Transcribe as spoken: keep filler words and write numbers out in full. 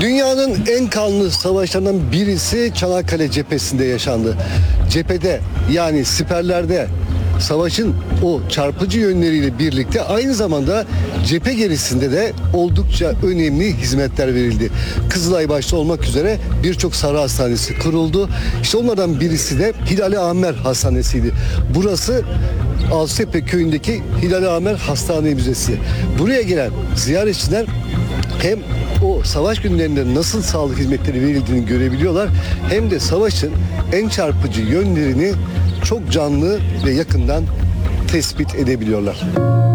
Dünyanın en kanlı savaşlarından birisi Çanakkale cephesinde yaşandı. Cephede, yani siperlerde savaşın o çarpıcı yönleriyle birlikte aynı zamanda cephe gerisinde de oldukça önemli hizmetler verildi. Kızılay başta olmak üzere birçok saray hastanesi kuruldu. İşte onlardan birisi de Hilal-i Ahmer Hastanesi'ydi. Burası Altıtepe köyündeki Hilal-i Ahmer Hastane Müzesi. Buraya gelen ziyaretçiler hem o savaş günlerinde nasıl sağlık hizmetleri verildiğini görebiliyorlar, hem de savaşın en çarpıcı yönlerini çok canlı ve yakından tespit edebiliyorlar.